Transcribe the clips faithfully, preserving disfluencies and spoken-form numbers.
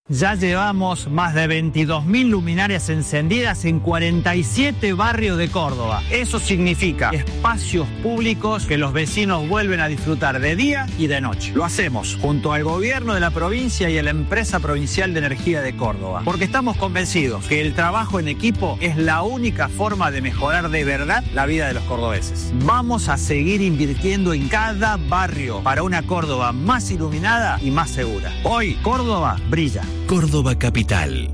Ya llevamos más de veintidós mil luminarias encendidas en cuarenta y siete barrios de Córdoba. Eso significa espacios públicos que los vecinos vuelven a disfrutar de día y de noche. Lo hacemos junto al gobierno de la provincia y a la empresa provincial de energía de Córdoba, porque estamos convencidos que el trabajo en equipo es la única forma de mejorar de verdad la vida de los cordobeses. Vamos a seguir invirtiendo en cada barrio para una Córdoba más iluminada y más segura. Hoy, Córdoba brilla. Córdoba Capital.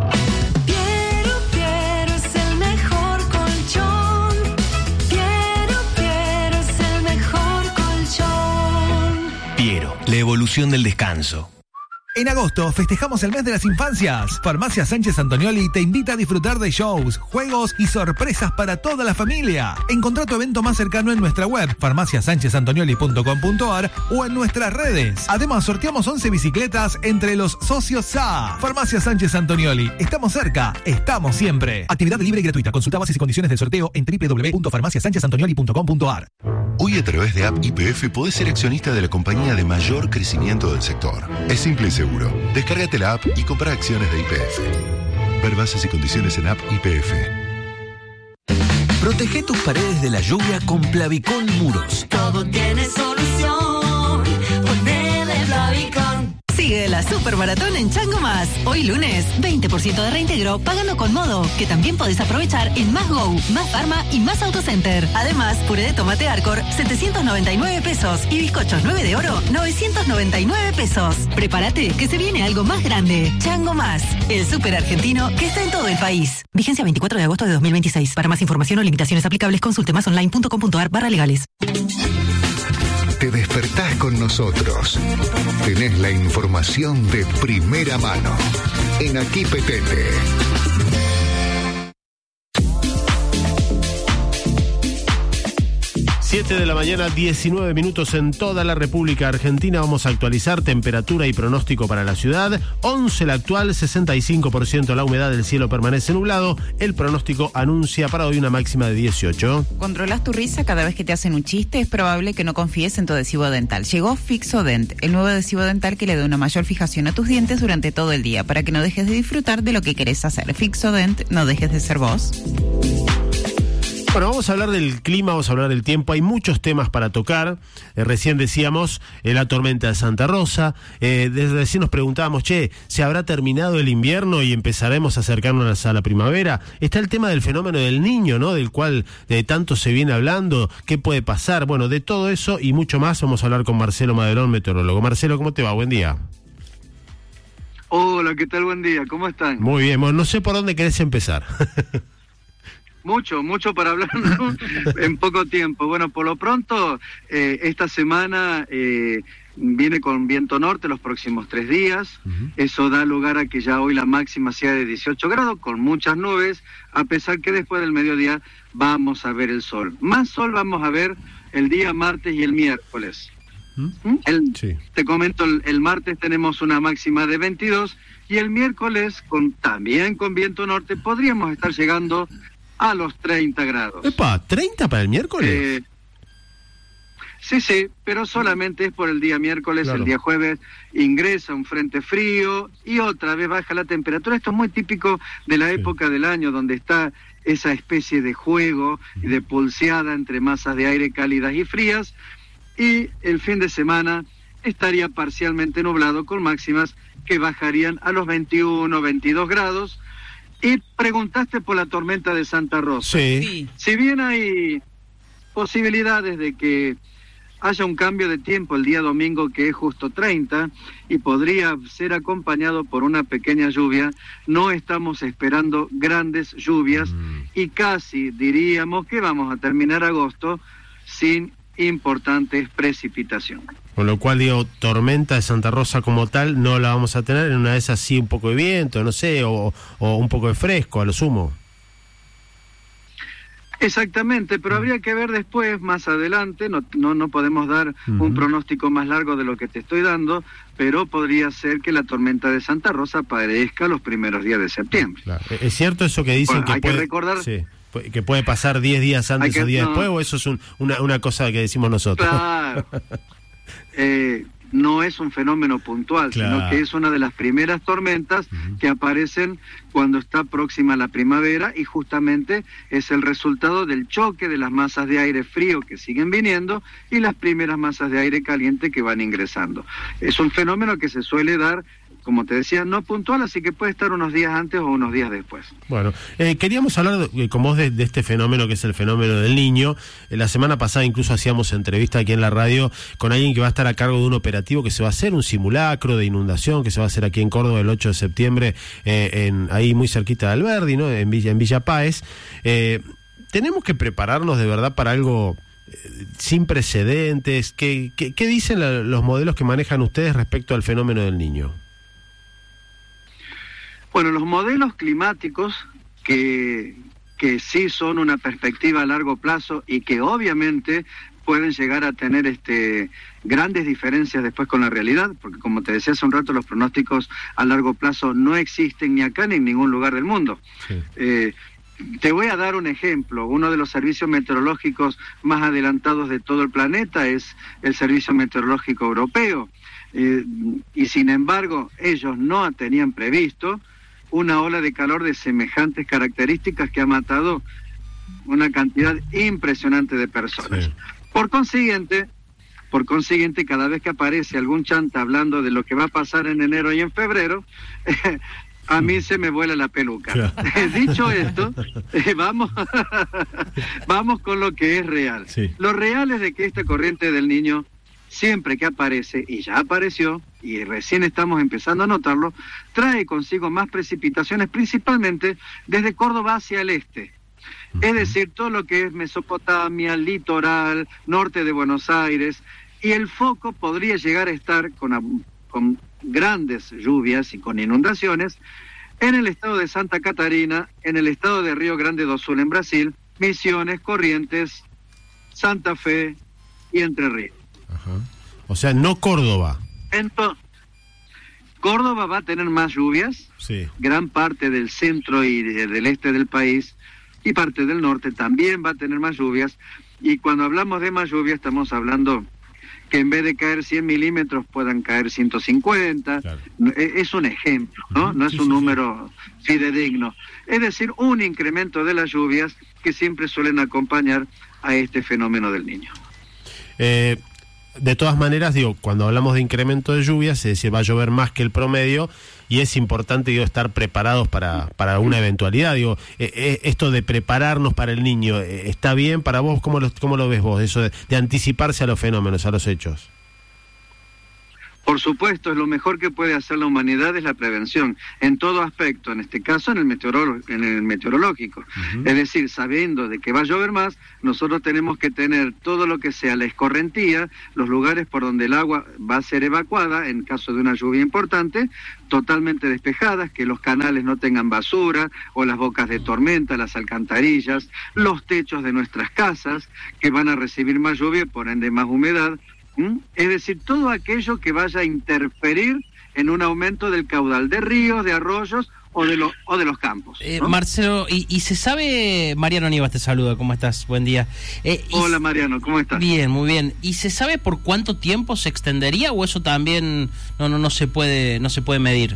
Piero, Piero es el mejor colchón. Piero, Piero es el mejor colchón. Piero, la evolución del descanso. En agosto festejamos el mes de las infancias. Farmacia Sánchez Antonioli te invita a disfrutar de shows, juegos y sorpresas para toda la familia. Encontrá tu evento más cercano en nuestra web farmacia sánchez antonioli punto com punto ar o en nuestras redes. Además, sorteamos once bicicletas entre los socios S A. Farmacia Sánchez Antonioli. Estamos cerca, estamos siempre. Actividad libre y gratuita. Consulta bases y condiciones del sorteo en doble u doble u doble u punto farmacia sánchez antonioli punto com punto ar. Hoy a través de App Y P F podés ser accionista de la compañía de mayor crecimiento del sector. Es simple y seguro. Descárgate la app y compra acciones de Y P F. Ver bases y condiciones en App Y P F. Protege tus paredes de la lluvia con Plavicón Muros. Todo tiene solución. Ponele Plavicón. Sigue la Super Maratón en Chango Más. Hoy lunes, veinte por ciento de reintegro pagando con Modo, que también podés aprovechar en Más Go, Más Pharma y Más Autocenter. Además, puré de tomate Arcor, setecientos noventa y nueve pesos y bizcochos nueve de oro, novecientos noventa y nueve pesos. Prepárate, que se viene algo más grande. Chango Más, el súper argentino que está en todo el país. Vigencia veinticuatro de agosto de dos mil veintiséis. Para más información o limitaciones aplicables, consulte másonline punto com punto ar barra legales. Te despertás con nosotros. Tenés la información de primera mano. En Aquí Petete. siete de la mañana, diecinueve minutos en toda la República Argentina. Vamos a actualizar temperatura y pronóstico para la ciudad. once la actual, sesenta y cinco por ciento la humedad, del cielo permanece nublado. El pronóstico anuncia para hoy una máxima de dieciocho. ¿Controlas tu risa cada vez que te hacen un chiste? Es probable que no confíes en tu adhesivo dental. Llegó Fixodent, el nuevo adhesivo dental que le da una mayor fijación a tus dientes durante todo el día, para que no dejes de disfrutar de lo que querés hacer. Fixodent, no dejes de ser vos. Bueno, vamos a hablar del clima, vamos a hablar del tiempo. Hay muchos temas para tocar. Eh, recién decíamos eh, la tormenta de Santa Rosa. Eh, desde recién nos preguntábamos, che, ¿se habrá terminado el invierno y empezaremos a acercarnos a la primavera? Está el tema del fenómeno del Niño, ¿no? Del cual eh, tanto se viene hablando. ¿Qué puede pasar? Bueno, de todo eso y mucho más vamos a hablar con Marcelo Maderón, meteorólogo. Marcelo, ¿cómo te va? Buen día. Hola, ¿qué tal? Buen día. ¿Cómo están? Muy bien. Bueno, no sé por dónde querés empezar. Mucho, mucho para hablar, ¿no? En poco tiempo. Bueno, por lo pronto, eh, esta semana eh, viene con viento norte los próximos tres días. Uh-huh. Eso da lugar a que ya hoy la máxima sea de dieciocho grados, con muchas nubes, a pesar que después del mediodía vamos a ver el sol. Más sol vamos a ver el día martes y el miércoles. ¿Mm? El, sí. Te comento, el, el martes tenemos una máxima de veintidós y el miércoles, con también con viento norte, podríamos estar llegando a los treinta grados. Epa, ¿treinta para el miércoles? Eh, sí, sí, pero solamente es por el día miércoles. Claro. El día jueves ingresa un frente frío y otra vez baja la temperatura. Esto es muy típico de la sí. época del año, donde está esa especie de juego y de pulseada entre masas de aire cálidas y frías, y el fin de semana estaría parcialmente nublado con máximas que bajarían a los veintiuno, veintidós grados. Y preguntaste por la tormenta de Santa Rosa. Sí. Si bien hay posibilidades de que haya un cambio de tiempo el día domingo, que es justo treinta, y podría ser acompañado por una pequeña lluvia, no estamos esperando grandes lluvias mm. y casi diríamos que vamos a terminar agosto sin importantes precipitaciones. Con lo cual, digo, tormenta de Santa Rosa como tal no la vamos a tener. En una de esas sí un poco de viento, no sé, o, o un poco de fresco a lo sumo. Exactamente, pero habría que ver después, más adelante, no no, no podemos dar uh-huh. un pronóstico más largo de lo que te estoy dando, pero podría ser que la tormenta de Santa Rosa aparezca los primeros días de septiembre. Claro. ¿Es cierto eso que dicen bueno, que hay puede... que recordar... Sí. que puede pasar diez días antes que, o días no, después, o eso es un, una, una cosa que decimos nosotros? Claro. eh, no es un fenómeno puntual, claro, sino que es una de las primeras tormentas uh-huh. que aparecen cuando está próxima la primavera, y justamente es el resultado del choque de las masas de aire frío que siguen viniendo y las primeras masas de aire caliente que van ingresando. Es un fenómeno que se suele dar, como te decía, no puntual, así que puede estar unos días antes o unos días después. Bueno, eh, queríamos hablar de, con vos de, de este fenómeno que es el fenómeno del Niño. Eh, la semana pasada incluso hacíamos entrevista aquí en la radio con alguien que va a estar a cargo de un operativo que se va a hacer, un simulacro de inundación que se va a hacer aquí en Córdoba el ocho de septiembre, eh, en, ahí muy cerquita de Alberdi, ¿no? En Villa, en Villa Páez. Eh, tenemos que prepararnos de verdad para algo eh, sin precedentes. ¿Qué, qué, qué dicen la, los modelos que manejan ustedes respecto al fenómeno del Niño? Bueno, los modelos climáticos que, que sí son una perspectiva a largo plazo y que obviamente pueden llegar a tener este grandes diferencias después con la realidad, porque como te decía hace un rato, los pronósticos a largo plazo no existen ni acá ni en ningún lugar del mundo. Sí. Eh, te voy a dar un ejemplo. Uno de los servicios meteorológicos más adelantados de todo el planeta es el Servicio Meteorológico Europeo, eh, y sin embargo ellos no tenían previsto una ola de calor de semejantes características que ha matado una cantidad impresionante de personas. Sí. Por consiguiente, por consiguiente, cada vez que aparece algún chanta hablando de lo que va a pasar en enero y en febrero, eh, a mí se me vuela la peluca. Claro. Dicho esto, eh, vamos, vamos con lo que es real. Sí. Lo real es de que esta corriente del Niño, siempre que aparece, y ya apareció, y recién estamos empezando a notarlo, trae consigo más precipitaciones, principalmente desde Córdoba hacia el este. Uh-huh. Es decir, todo lo que es Mesopotamia, litoral, norte de Buenos Aires, y el foco podría llegar a estar con, con grandes lluvias y con inundaciones en el estado de Santa Catarina, en el estado de Río Grande do Sul en Brasil, Misiones, Corrientes, Santa Fe y Entre Ríos. Ajá. O sea, no Córdoba. Entonces, Córdoba va a tener más lluvias, sí. Gran parte del centro y de, del este del país y parte del norte también va a tener más lluvias, y cuando hablamos de más lluvia estamos hablando que en vez de caer cien milímetros puedan caer ciento cincuenta, claro. Es un ejemplo, ¿no? No es un número fidedigno. Es decir, un incremento de las lluvias que siempre suelen acompañar a este fenómeno del Niño. Eh... De todas maneras, digo, cuando hablamos de incremento de lluvias, es decir, va a llover más que el promedio, y es importante, digo, estar preparados para, para una eventualidad. Digo, eh, eh, esto de prepararnos para el Niño, eh, ¿está bien para vos? ¿Cómo lo, cómo lo ves vos? Eso de, de anticiparse a los fenómenos, a los hechos. Por supuesto, es lo mejor que puede hacer la humanidad, es la prevención, en todo aspecto, en este caso en el, meteorolo- en el meteorológico. Uh-huh. Es decir, sabiendo de que va a llover más, nosotros tenemos que tener todo lo que sea la escorrentía, los lugares por donde el agua va a ser evacuada en caso de una lluvia importante, totalmente despejadas, que los canales no tengan basura, o las bocas de tormenta, las alcantarillas, los techos de nuestras casas, que van a recibir más lluvia y por ende más humedad. ¿Mm? Es decir, todo aquello que vaya a interferir en un aumento del caudal de ríos, de arroyos o de los o de los campos, ¿no? eh, Marcelo, y, y se sabe, Mariano Nivas te saluda, ¿cómo estás? Buen día. Eh, Hola Mariano, ¿cómo estás? Bien, muy bien. ¿Y se sabe por cuánto tiempo se extendería o eso también no no no se puede no se puede medir?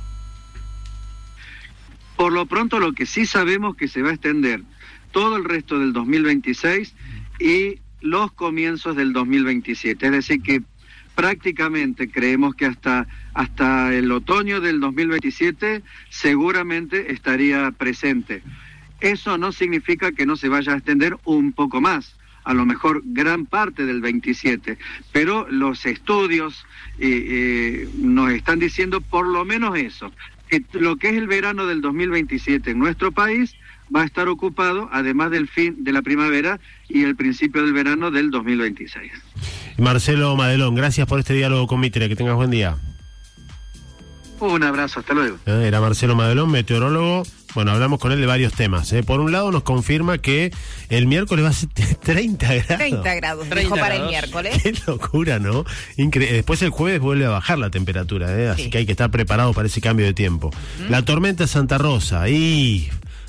Por lo pronto, lo que sí sabemos que se va a extender todo el resto del dos mil veintiséis y los comienzos del dos mil veintisiete, es decir que prácticamente creemos que hasta hasta el otoño del dos mil veintisiete seguramente estaría presente. Eso no significa que no se vaya a extender un poco más, a lo mejor gran parte del veintisiete, pero los estudios eh, eh, nos están diciendo por lo menos eso, que lo que es el verano del dos mil veintisiete en nuestro país va a estar ocupado, además del fin de la primavera y el principio del verano del dos mil veintiséis. Marcelo Madelón, gracias por este diálogo con Mitre, que tengas buen día. Un abrazo, hasta luego. Era Marcelo Madelón, meteorólogo. Bueno, hablamos con él de varios temas. ¿eh? Por un lado nos confirma que el miércoles va a ser treinta grados. treinta grados, dijo para el miércoles. Qué locura, ¿no? Incre- Después el jueves vuelve a bajar la temperatura, ¿eh? Así sí. que hay que estar preparado para ese cambio de tiempo. ¿Mm? La tormenta Santa Rosa, y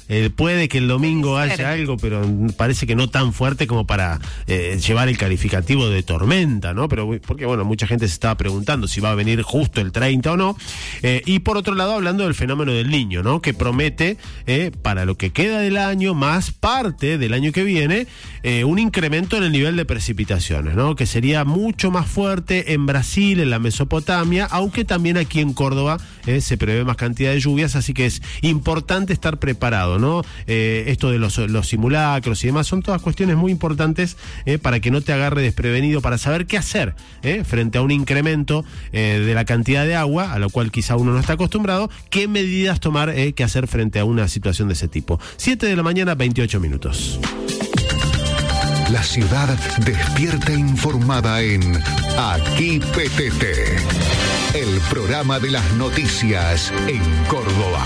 Eh, puede que el domingo haya algo, pero parece que no tan fuerte como para eh, llevar el calificativo de tormenta, ¿no? Pero porque, bueno, mucha gente se estaba preguntando si va a venir justo el treinta o no. Eh, y por otro lado, hablando del fenómeno del Niño, ¿no? Que promete, eh, para lo que queda del año, más parte del año que viene, eh, un incremento en el nivel de precipitaciones, ¿no? Que sería mucho más fuerte en Brasil, en la Mesopotamia, aunque también aquí en Córdoba eh, se prevé más cantidad de lluvias, así que es importante estar preparado, ¿no? Eh, esto de los, los simulacros y demás son todas cuestiones muy importantes eh, para que no te agarre desprevenido, para saber qué hacer eh, frente a un incremento eh, de la cantidad de agua, a lo cual quizá uno no está acostumbrado, qué medidas tomar, eh, qué hacer frente a una situación de ese tipo. siete de la mañana, veintiocho minutos. La ciudad despierta informada en Aquí P T T, el programa de las noticias en Córdoba.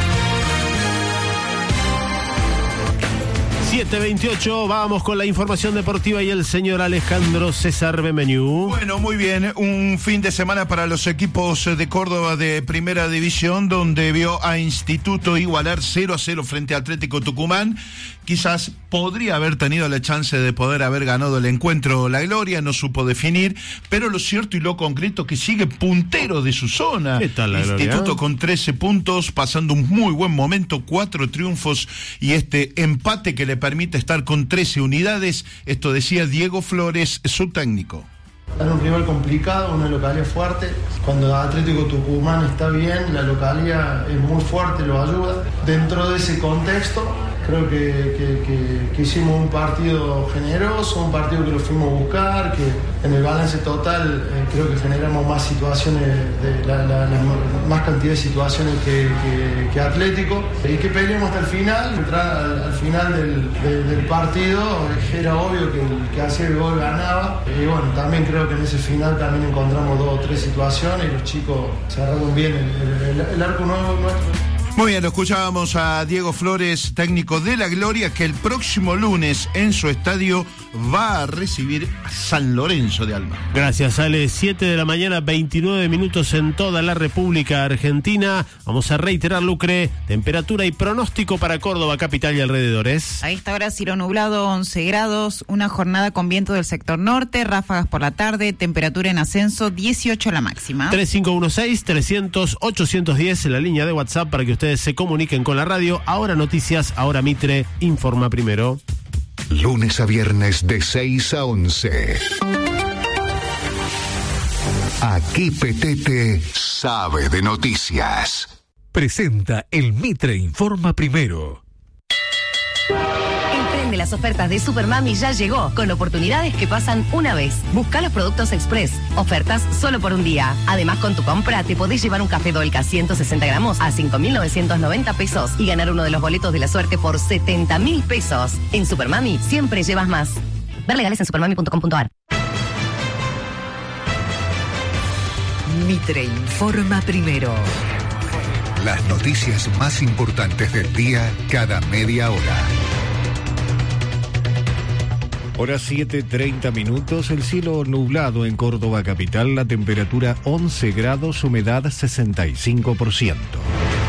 siete veintiocho, vamos con la información deportiva y el señor Alejandro César Bemeñú. Bueno, muy bien, un fin de semana para los equipos de Córdoba de Primera División, donde vio a Instituto igualar cero a cero frente a Atlético Tucumán. Quizás podría haber tenido la chance de poder haber ganado el encuentro La Gloria, no supo definir, pero lo cierto y lo concreto que sigue puntero de su zona. ¿Qué tal La Gloria? Instituto con trece puntos, pasando un muy buen momento, cuatro triunfos y este empate que le permite estar con trece unidades. Esto decía Diego Flores, su técnico. Era un rival complicado, una localidad fuerte. Cuando Atlético Tucumán está bien, la localidad es muy fuerte, lo ayuda. Dentro de ese contexto, creo que, que, que, que hicimos un partido generoso, un partido que lo fuimos a buscar, que en el balance total eh, creo que generamos más situaciones, de la, la, la, más cantidad de situaciones que, que, que Atlético, y que peleamos hasta el final. Entrar al, al final del, del, del partido era obvio que el que hacía el gol ganaba, y bueno, también creo que en ese final también encontramos dos o tres situaciones y los chicos cerraron bien el, el, el arco nuevo nuestro. Muy bien, lo escuchábamos a Diego Flores, técnico de La Gloria, que el próximo lunes en su estadio va a recibir a San Lorenzo de Almagro. Gracias, Ale. siete de la mañana, veintinueve minutos en toda la República Argentina. Vamos a reiterar, Lucre, temperatura y pronóstico para Córdoba, capital y alrededores. A esta hora cielo nublado, once grados, una jornada con viento del sector norte, ráfagas por la tarde, temperatura en ascenso, dieciocho la máxima. tres cinco uno seis, trescientos, ochocientos diez en la línea de WhatsApp para que ustedes se comuniquen con la radio. Ahora noticias, ahora Mitre informa primero. Lunes a viernes de seis a once. Aquí P T T sabe de noticias. Presenta el Mitre informa primero. El tren de las ofertas de Supermami ya llegó, con oportunidades que pasan una vez. Busca los productos Express, ofertas solo por un día. Además, con tu compra te podés llevar un café Dolca ciento sesenta gramos a cinco mil novecientos noventa pesos y ganar uno de los boletos de la suerte por setenta mil pesos. En Supermami siempre llevas más. Ver legales en supermami punto com punto a r. Mitre informa primero. Las noticias más importantes del día cada media hora. Hora siete, treinta minutos, el cielo nublado en Córdoba capital, la temperatura once grados, humedad sesenta y cinco por ciento.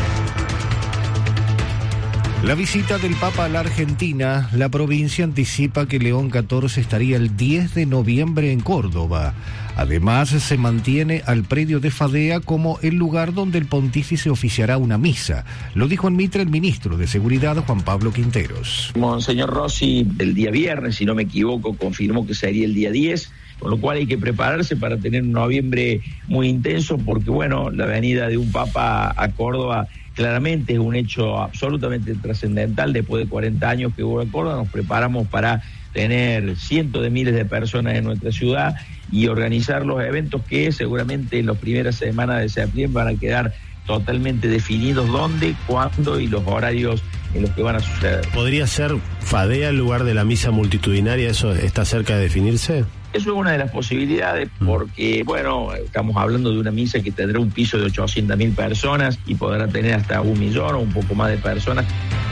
La visita del Papa a la Argentina, la provincia anticipa que León catorce estaría el diez de noviembre en Córdoba. Además, se mantiene al predio de Fadea como el lugar donde el pontífice oficiará una misa. Lo dijo en Mitre el ministro de Seguridad, Juan Pablo Quinteros. Monseñor Rossi, el día viernes, si no me equivoco, confirmó que sería el día diez, con lo cual hay que prepararse para tener un noviembre muy intenso, porque bueno, la venida de un Papa a Córdoba claramente es un hecho absolutamente trascendental. Después de cuarenta años que hubo en Córdoba, nos preparamos para tener cientos de miles de personas en nuestra ciudad y organizar los eventos que seguramente en las primeras semanas de septiembre van a quedar totalmente definidos dónde, cuándo y los horarios en los que van a suceder. ¿Podría ser Fadea el lugar de la misa multitudinaria? ¿Eso está cerca de definirse? Eso es una de las posibilidades porque, bueno, estamos hablando de una misa que tendrá un piso de ochocientas mil personas y podrá tener hasta un millón o un poco más de personas.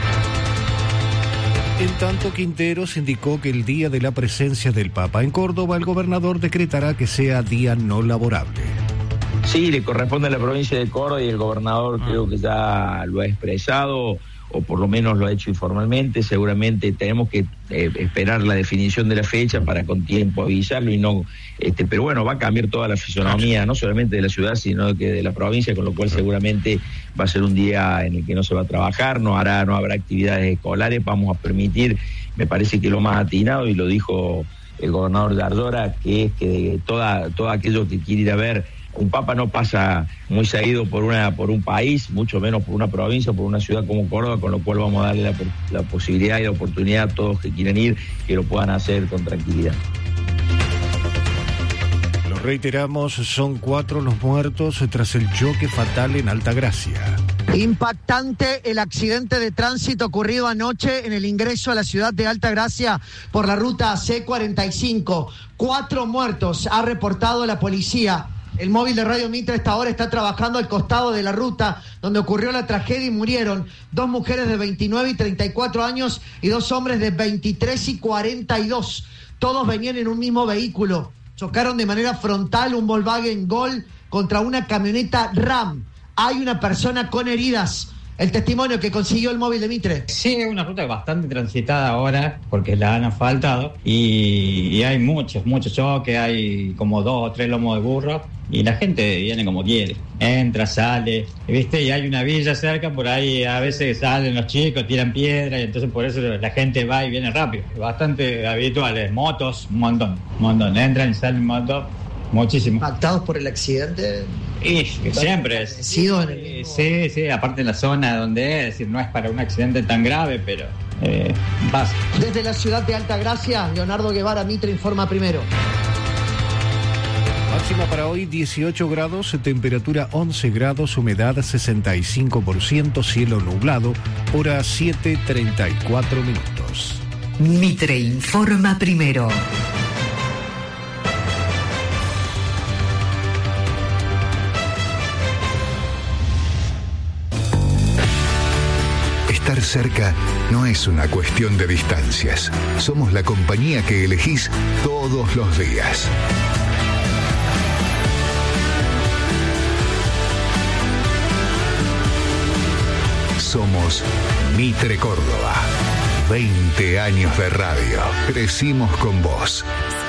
En tanto, Quinteros indicó que el día de la presencia del Papa en Córdoba, el gobernador decretará que sea día no laborable. Sí, le corresponde a la provincia de Córdoba y el gobernador ah. creo que ya lo ha expresado. o por lo menos lo ha hecho informalmente. Seguramente tenemos que eh, esperar la definición de la fecha para con tiempo avisarlo y no, este, pero bueno, va a cambiar toda la fisonomía, no solamente de la ciudad, sino que de la provincia, con lo cual seguramente va a ser un día en el que no se va a trabajar, no hará, no habrá actividades escolares, vamos a permitir, me parece que lo más atinado, y lo dijo el gobernador de Ardora, que es que toda, todo aquello que quiere ir a ver un papa no pasa muy seguido por una por un país, mucho menos por una provincia, por una ciudad como Córdoba, con lo cual vamos a darle la, la posibilidad y la oportunidad a todos que quieran ir, que lo puedan hacer con tranquilidad. Lo reiteramos, son cuatro los muertos tras el choque fatal en Altagracia. Impactante el accidente de tránsito ocurrido anoche en el ingreso a la ciudad de Altagracia por la ruta C cuarenta y cinco. Cuatro muertos ha reportado la policía. El móvil de Radio Mitre a esta hora está trabajando al costado de la ruta donde ocurrió la tragedia y murieron dos mujeres de veintinueve y treinta y cuatro años y dos hombres de veintitrés y cuarenta y dos. Todos venían en un mismo vehículo. Chocaron de manera frontal un Volkswagen Gol contra una camioneta Ram. Hay una persona con heridas. El testimonio que consiguió el móvil de Mitre. Sí, es una ruta bastante transitada ahora porque la han asfaltado y, y hay muchos, muchos choques, hay como dos o tres lomos de burro y la gente viene como quiere, entra, sale, ¿viste? Y hay una villa cerca, por ahí a veces salen los chicos, tiran piedra y entonces por eso la gente va y viene rápido. Bastante habituales, motos, un montón, un montón, entran y salen motos. Muchísimo. ¿Impactados por el accidente? Y siempre es. Sí, sí, sí, aparte en la zona donde es, es decir, no es para un accidente tan grave, pero eh, pasa. Desde la ciudad de Altagracia, Leonardo Guevara, Mitre Informa Primero. Máxima para hoy dieciocho grados, temperatura once grados, humedad sesenta y cinco por ciento, cielo nublado, hora siete treinta y cuatro minutos. Mitre Informa Primero. Estar cerca no es una cuestión de distancias. Somos la compañía que elegís todos los días. Somos Mitre Córdoba. veinte años de radio. Crecimos con vos.